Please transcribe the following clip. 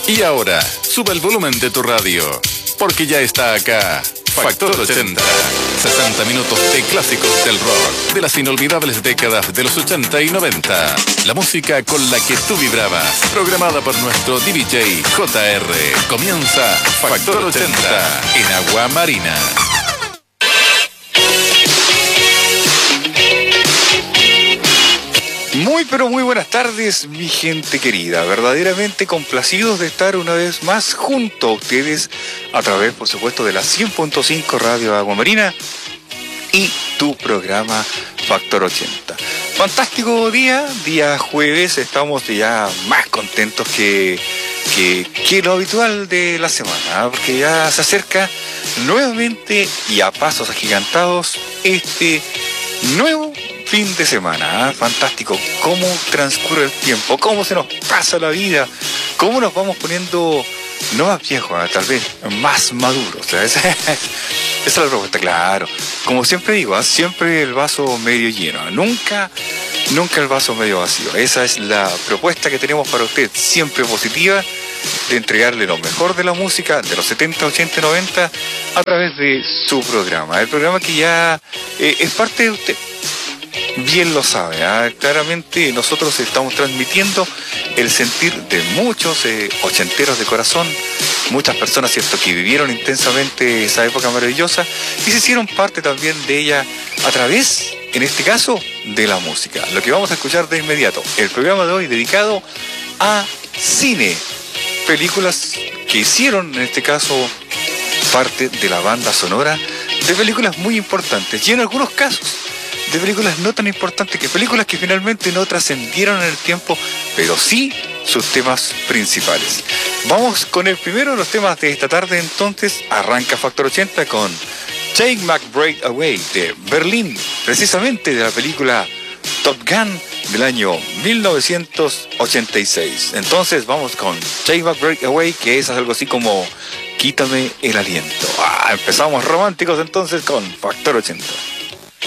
Y ahora, sube el volumen de tu radio, porque ya está acá Factor 80. 60 minutos de clásicos del rock, de las inolvidables décadas de los 80 y 90. La música con la que tú vibrabas, programada por nuestro DJ JR. Comienza Factor 80 en Agua Marina. Muy pero muy buenas tardes, mi gente querida. Verdaderamente complacidos de estar una vez más junto a ustedes a través, por supuesto, de la 100.5 Radio Agua Marina y tu programa Factor 80. Fantástico día jueves. Estamos ya más contentos que lo habitual de la semana, porque ya se acerca nuevamente y a pasos agigantados este nuevo fin de semana. Fantástico, cómo transcurre el tiempo, cómo se nos pasa la vida, cómo nos vamos poniendo no más viejos, tal vez más maduros. Esa es la propuesta, claro. Como siempre digo, siempre el vaso medio lleno, nunca el vaso medio vacío. Esa es la propuesta que tenemos para usted, siempre positiva, de entregarle lo mejor de la música de los 70, 80, 90 a través de su programa. El programa que ya es parte de usted. Bien lo sabe, claramente nosotros estamos transmitiendo el sentir de muchos ochenteros de corazón, muchas personas, cierto, que vivieron intensamente esa época maravillosa y se hicieron parte también de ella a través, en este caso, de la música. Lo que vamos a escuchar de inmediato, el programa de hoy dedicado a cine, películas que hicieron, en este caso, parte de la banda sonora de películas muy importantes y en algunos casos de películas no tan importantes, que películas que finalmente no trascendieron en el tiempo, pero sí sus temas principales. Vamos con el primero de los temas de esta tarde. Entonces arranca Factor 80 con Take My Breath Away de Berlín, precisamente de la película Top Gun del año 1986. Entonces vamos con Take My Breath Away, que es algo así como quítame el aliento. Empezamos románticos entonces con Factor 80.